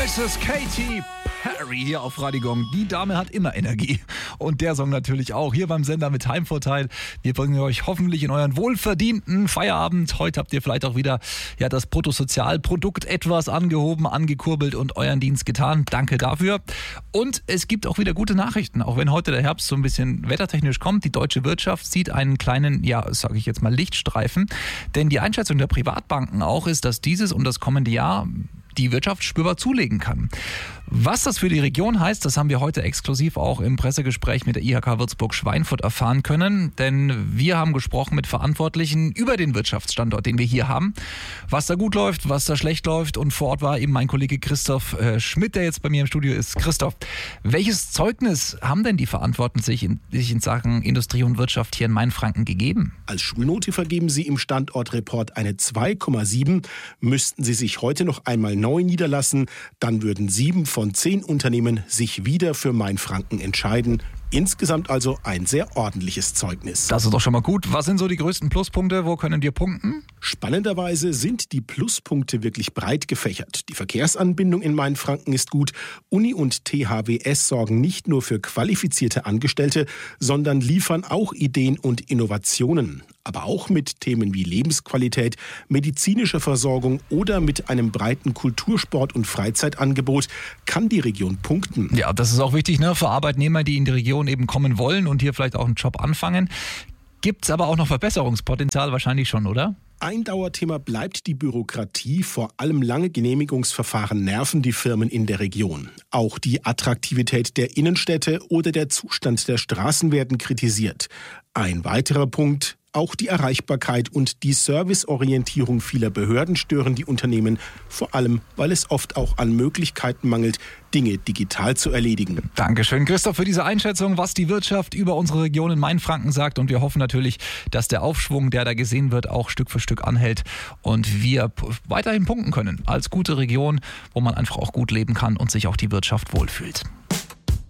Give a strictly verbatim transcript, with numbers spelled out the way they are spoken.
Misses Katy Perry hier auf Radio Gong. Die Dame hat immer Energie. Und der Song natürlich auch. Hier beim Sender mit Heimvorteil. Wir bringen euch hoffentlich in euren wohlverdienten Feierabend. Heute habt ihr vielleicht auch wieder ja, das Bruttosozialprodukt etwas angehoben, angekurbelt und euren Dienst getan. Danke dafür. Und es gibt auch wieder gute Nachrichten. Auch wenn heute der Herbst so ein bisschen wettertechnisch kommt. Die deutsche Wirtschaft sieht einen kleinen, ja, sage ich jetzt mal, Lichtstreifen. Denn die Einschätzung der Privatbanken auch ist, dass dieses und das kommende Jahr die Wirtschaft spürbar zulegen kann. Was das für die Region heißt, das haben wir heute exklusiv auch im Pressegespräch mit der I H K Würzburg-Schweinfurt erfahren können. Denn wir haben gesprochen mit Verantwortlichen über den Wirtschaftsstandort, den wir hier haben. Was da gut läuft, was da schlecht läuft. Und vor Ort war eben mein Kollege Christoph äh, Schmidt, der jetzt bei mir im Studio ist. Christoph, welches Zeugnis haben denn die Verantwortlichen sich in, sich in Sachen Industrie und Wirtschaft hier in Mainfranken gegeben? Als Schulnote vergeben sie im Standortreport eine zwei Komma sieben. Müssten sie sich heute noch einmal neu niederlassen, dann würden sieben von zehn Unternehmen sich wieder für Mainfranken entscheiden. Insgesamt also ein sehr ordentliches Zeugnis. Das ist doch schon mal gut. Was sind so die größten Pluspunkte? Wo können wir punkten? Spannenderweise sind die Pluspunkte wirklich breit gefächert. Die Verkehrsanbindung in Mainfranken ist gut. Uni und T H W S sorgen nicht nur für qualifizierte Angestellte, sondern liefern auch Ideen und Innovationen. Aber auch mit Themen wie Lebensqualität, medizinischer Versorgung oder mit einem breiten Kultursport- und Freizeitangebot kann die Region punkten. Ja, das ist auch wichtig, ne, für Arbeitnehmer, die in die Region eben kommen wollen und hier vielleicht auch einen Job anfangen. Gibt es aber auch noch Verbesserungspotenzial wahrscheinlich schon, oder? Ein Dauerthema bleibt die Bürokratie. Vor allem lange Genehmigungsverfahren nerven die Firmen in der Region. Auch die Attraktivität der Innenstädte oder der Zustand der Straßen werden kritisiert. Ein weiterer Punkt: Auch die Erreichbarkeit und die Serviceorientierung vieler Behörden stören die Unternehmen, vor allem, weil es oft auch an Möglichkeiten mangelt, Dinge digital zu erledigen. Dankeschön, Christoph, für diese Einschätzung, was die Wirtschaft über unsere Region in Mainfranken sagt. Und wir hoffen natürlich, dass der Aufschwung, der da gesehen wird, auch Stück für Stück anhält und wir weiterhin punkten können als gute Region, wo man einfach auch gut leben kann und sich auch die Wirtschaft wohlfühlt.